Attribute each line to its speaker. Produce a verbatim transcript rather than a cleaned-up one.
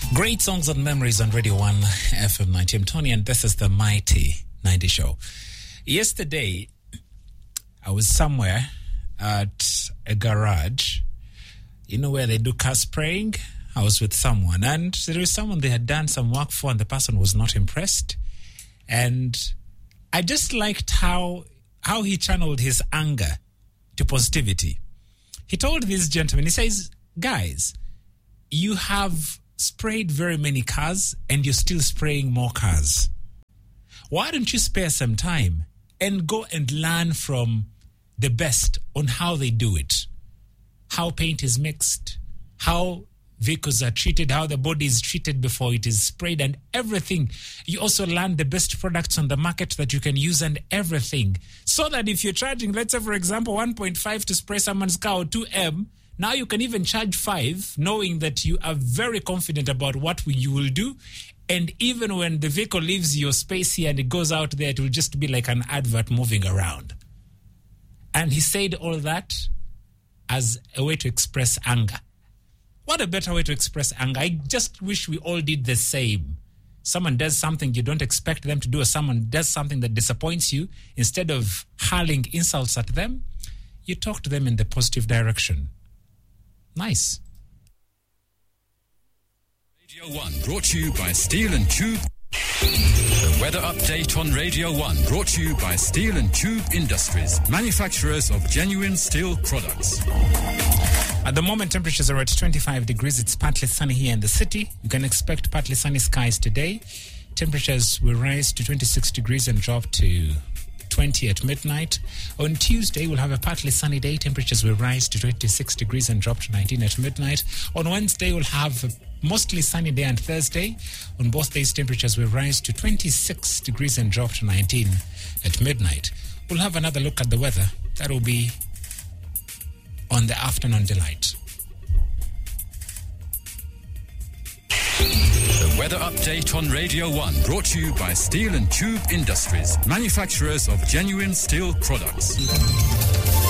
Speaker 1: Great songs and memories on Radio one F M ninety. I'm Tony, and this is the Mighty ninety Show. Yesterday, I was somewhere at a garage, you know, where they do car spraying. I was with someone, and there was someone they had done some work for, and the person was not impressed. And I just liked how how he channeled his anger to positivity. He told this gentleman, he says, guys, you have sprayed very many cars and you're still spraying more cars. Why don't you spare some time and go and learn from the best on how they do it? How paint is mixed, how vehicles are treated, how the body is treated before it is sprayed, and everything. You also learn the best products on the market that you can use and everything. So that if you're charging, let's say, for example, one point five to spray someone's car or two M, now you can even charge five, knowing that you are very confident about what you will do. And even when the vehicle leaves your space here and it goes out there, it will just be like an advert moving around. And he said all that as a way to express anger. What a better way to express anger. I just wish we all did the same. Someone does something you don't expect them to do, or someone does something that disappoints you, instead of hurling insults at them, you talk to them in the positive direction. Nice.
Speaker 2: Radio one brought to you by Steel and Tube. The weather update on Radio one brought to you by Steel and Tube Industries, manufacturers of genuine steel products.
Speaker 1: At the moment, temperatures are at twenty-five degrees. It's partly sunny here in the city. You can expect partly sunny skies today. Temperatures will rise to twenty-six degrees and drop to twenty at midnight. On Tuesday, we'll have a partly sunny day. Temperatures will rise to twenty-six degrees and drop to nineteen at midnight. On Wednesday, we'll have a mostly sunny day, and Thursday, on both days, temperatures will rise to twenty-six degrees and drop to nineteen at midnight. We'll have another look at the weather. That will be on the afternoon delight.
Speaker 2: The weather update on Radio one brought to you by Steel and Tube Industries, manufacturers of genuine steel products.